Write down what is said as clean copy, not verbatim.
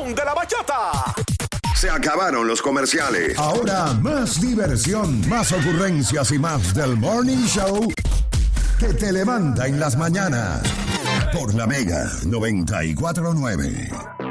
son de la bachata. Se acabaron los comerciales. Ahora más diversión, más ocurrencias y más del Morning Show que te levanta en las mañanas. Por la Mega 94.9.